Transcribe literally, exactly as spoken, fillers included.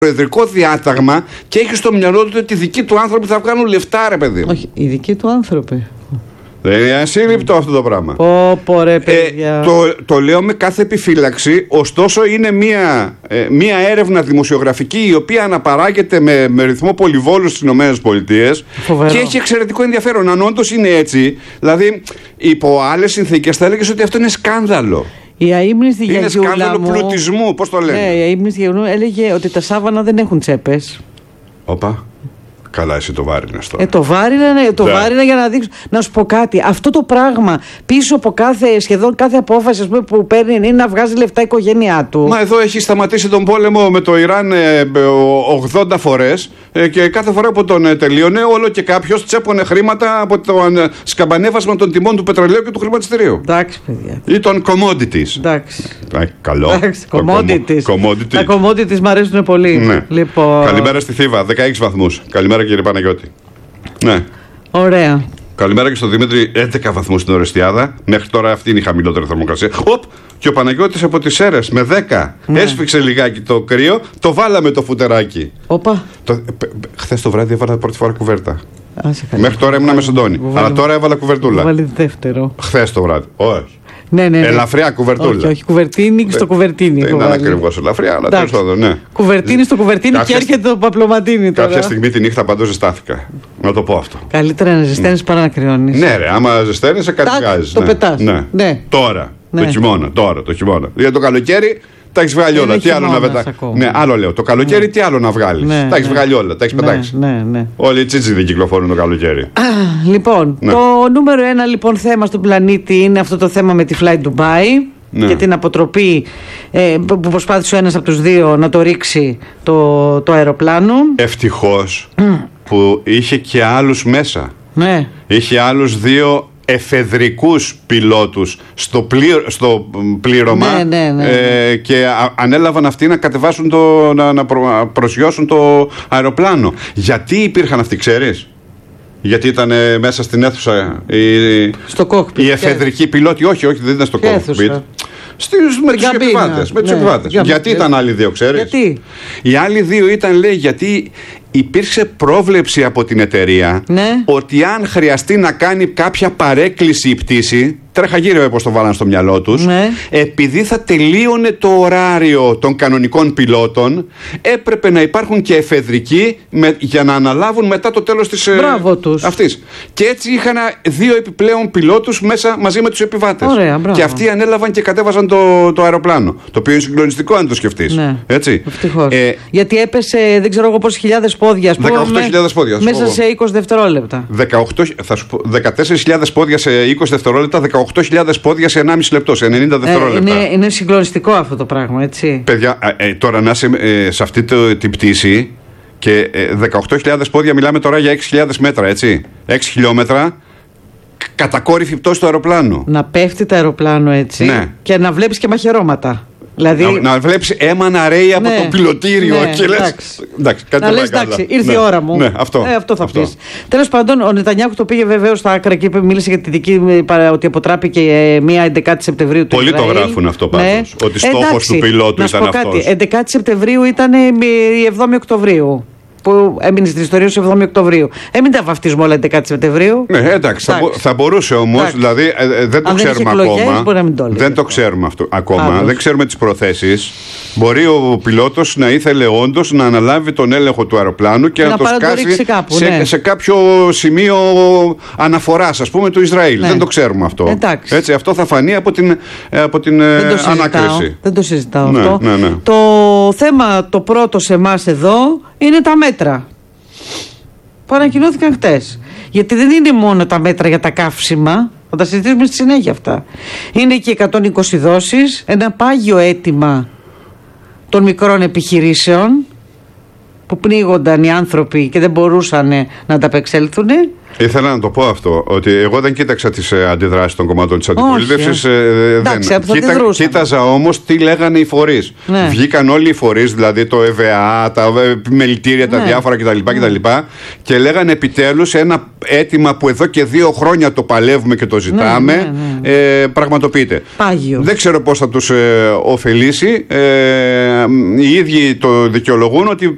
προεδρικό διάταγμα και έχει στο μυαλό του ότι οι δικοί του άνθρωποι θα βγάλουν λεφτά, ρε παιδί. Όχι, οι δικοί του άνθρωποι. Δεν είναι ασύλληπτο αυτό το πράγμα. Πω, πω, ρε, παιδιά. Ε, το, το λέω με κάθε επιφύλαξη, ωστόσο είναι μια, ε, μια έρευνα δημοσιογραφική η οποία αναπαράγεται με, με ρυθμό πολυβόλου στις ΗΠΑ και έχει εξαιρετικό ενδιαφέρον. Αν όντως είναι έτσι, δηλαδή υπό άλλες συνθήκες θα έλεγες ότι αυτό είναι σκάνδαλο. Η αείμνηστη είναι γιαγιούλα σκάνδαλο μου, πλουτισμού, πώς το λένε. Ναι, η αείμνηστη γιαγιούλα έλεγε ότι τα σάβανα δεν έχουν τσέπες. Όπα. Καλά, εσύ το βάρινες τώρα. Ε, το βάρινα, ναι, το βάρινα για να δείξω. Να σου πω κάτι. Αυτό το πράγμα πίσω από κάθε, σχεδόν κάθε απόφαση, ας πούμε, που παίρνει είναι να βγάζει λεφτά η οικογένειά του. Μα εδώ έχει σταματήσει τον πόλεμο με το Ιράν ε, ογδόντα φορές ε, και κάθε φορά που τον ε, τελείωνε, όλο και κάποιος τσέπωνε χρήματα από το ε, σκαμπανέβασμα των τιμών του πετρελαίου και του χρηματιστηρίου. Εντάξει, παιδιά. Ή των commodities. Εντάξει. Ε, καλό. Εντάξει, commodities. Commodity. Τα commodities μου αρέσουν πολύ. Ναι. Λοιπόν... Καλημέρα στη Θήβα, δεκαέξι βαθμούς. Καλημέρα, κύριε Παναγιώτη. Ναι. Ωραία. Καλημέρα και στον Δημήτρη, έντεκα βαθμούς στην Ορεστιάδα. Μέχρι τώρα αυτή είναι η χαμηλότερη θερμοκρασία. Οπ! Και ο Παναγιώτης από τις Σέρρες με δέκα. Ναι. Έσφιξε λιγάκι το κρύο, το βάλαμε το φουτεράκι. Όπα. Το... Χθες το βράδυ έβαλα πρώτη φορά κουβέρτα. Άσε, μέχρι τώρα ήμουν με σεντόνι. Αλλά τώρα έβαλα κουβερτούλα. Βάλει δεύτερο. Χθες το βράδυ. Όχι. Ναι, ναι, ναι. Ελαφριά κουβερτούλα. Όχι, όχι, κουβερτίνι και στο κουβερτίνι. Δεν είναι ακριβώς ελαφριά, αλλά τέλος πάντων, ναι. Κουβερτίνι στο κουβερτίνι και έρχεται το παπλωματίνι τώρα. Κάποια στιγμή τη νύχτα παντός ζεστάθηκα. Να το πω αυτό. Καλύτερα να ζεσταίνεις παρά να κρυώνεις. Ναι, ρε, άμα ζεσταίνεις, κάτι βγάζεις. Το πετάς. Ναι. Τώρα, το χειμώνα, τώρα το χειμώνα. Για το καλοκαίρι. Τα έχει βγάλει όλα. Τι άλλο να πετάξει. Ναι, άλλο λέω. Το καλοκαίρι τι άλλο να βγάλει. Τα έχει βγάλει όλα. Τα έχει πετάξει. Όλοι οι τσίτσι δεν κυκλοφορούν το καλοκαίρι. Λοιπόν, το νούμερο ένα λοιπόν θέμα στον πλανήτη είναι αυτό το θέμα με τη Fly Dubai και την αποτροπή που προσπάθησε ο ένας από τους δύο να το ρίξει το αεροπλάνο. Ευτυχώς που είχε και άλλους μέσα. Είχε άλλους δύο εφεδρικούς πιλότους στο, πλήρω, στο πλήρωμα ναι, ναι, ναι. Ε, και α, ανέλαβαν αυτοί να κατεβάσουν το, να, να προ, προσγειώσουν το αεροπλάνο. Γιατί υπήρχαν αυτοί, ξέρεις? Γιατί ήταν μέσα στην αίθουσα η, στο κόκπιτ, οι εφεδρικοί πιλότοι. Όχι, όχι, δεν ήταν στο κόκπιτ. Στις, με τους επιβάτες, με τους ναι, επιβάτες. Για, γιατί γιατί ήταν άλλοι δύο, ξέρεις? Γιατί? Οι άλλοι δύο ήταν, λέει, γιατί υπήρξε πρόβλεψη από την εταιρεία, ναι, ότι αν χρειαστεί να κάνει κάποια παρέκκληση η πτήση, τρέχα γύρω όπως το βάλαν στο μυαλό τους, ναι, επειδή θα τελείωνε το ωράριο των κανονικών πιλότων, έπρεπε να υπάρχουν και εφεδρικοί με, για να αναλάβουν μετά το τέλος της αυτής. Και έτσι είχαν δύο επιπλέον πιλότους μέσα μαζί με τους επιβάτες. Ωραία, και αυτοί ανέλαβαν και κατέβαζαν το, το αεροπλάνο. Το οποίο είναι συγκλονιστικό αν το σκεφτείς. Ναι. Έτσι. Ε, Γιατί έπεσε δεν ξέρω εγώ πόσες χιλιάδες πόδια, δεκαοκτώ χιλιάδες πόδια. Μέσα σε είκοσι δευτερόλεπτα. δεκαοκτώ, θα σου πω, δεκατέσσερις χιλιάδες πόδια σε είκοσι δευτερόλεπτα, δεκαοκτώ χιλιάδες πόδια σε ενάμιση λεπτό, σε ενενήντα δευτερόλεπτα. Ε, είναι, είναι συγκλονιστικό αυτό το πράγμα, έτσι. Παιδιά, ε, τώρα να είσαι ε, σε αυτή το, την πτήση και ε, δεκαοκτώ χιλιάδες πόδια, μιλάμε τώρα για έξι χιλιάδες μέτρα, έτσι. έξι χιλιόμετρα. Κατακόρυφη πτώση του αεροπλάνου. Να πέφτει το αεροπλάνο έτσι, ναι, και να βλέπεις και μαχαιρώματα. Δηλαδή... Να, να βλέπεις αίμα να ρέει από, ναι, το πιλωτήριο, ναι, και λες. Εντάξει, εντάξει, κάτι να λες, εντάξει, ήρθε, ναι, η ώρα μου. Ναι, αυτό, ε, αυτό θα αυτό. Πεις. Τέλος πάντων, ο Νετανιάχου το πήγε βεβαίως στα άκρα και μίλησε για τη δική, ότι αποτράπηκε μία έντεκα Σεπτεμβρίου του Ισραήλ. Πολλοί το γράφουν αυτό πάντως. Ναι. Ότι στόχος του πιλότου ήταν αυτός. έντεκα Σεπτεμβρίου ήταν η εβδόμη Οκτωβρίου. Που έμεινε στην ιστορία του εβδόμη Οκτωβρίου. Ε, μην τα βαφτίζουμε όλα έντεκα Σεπτεμβρίου. Ναι, εντάξει, εντάξει. Θα, μπο, θα μπορούσε όμως, δηλαδή ε, δεν το αν ξέρουμε δεν ακόμα. Μπορεί να μην το λέει, δεν το ξέρουμε αυτό ακόμα. Άλλος. Δεν ξέρουμε τις προθέσεις. Μπορεί ο πιλότος να ήθελε όντως να αναλάβει τον έλεγχο του αεροπλάνου και να, να το σκάσει κάπου, σε, ναι, σε κάποιο σημείο αναφοράς, ας πούμε, του Ισραήλ. Ναι. Δεν το ξέρουμε αυτό. Έτσι, αυτό θα φανεί από την, από την δεν το ανάκριση. Δεν το συζητάω, ναι, αυτό. Ναι, ναι. Το θέμα το πρώτο σε εμάς εδώ είναι τα μέτρα που ανακοινώθηκαν χτες. Γιατί δεν είναι μόνο τα μέτρα για τα καύσιμα, θα τα συζητήσουμε στη συνέχεια αυτά. Είναι και εκατόν είκοσι δόσεις, ένα πάγιο αίτημα των μικρών επιχειρήσεων που πνίγονταν οι άνθρωποι και δεν μπορούσαν να ανταπεξέλθουν. Ήθελα να το πω αυτό, ότι εγώ δεν κοίταξα τις ε, αντιδράσεις των κομμάτων της αντιπολίτευσης. Ε, δεν. Κοίτα, κοίταζα όμως τι λέγανε οι φορείς. Ναι. Βγήκαν όλοι οι φορείς, δηλαδή το ΕΒΑ, τα μελητήρια, τα, ναι, διάφορα κτλ. Ναι. κτλ. Και λέγανε επιτέλους ένα αίτημα που εδώ και δύο χρόνια το παλεύουμε και το ζητάμε, ναι, ναι, ναι. Ε, πραγματοποιείται. Πάγιο. Δεν ξέρω πώς θα τους ε, ωφελήσει. Ε, οι ίδιοι το δικαιολογούν ότι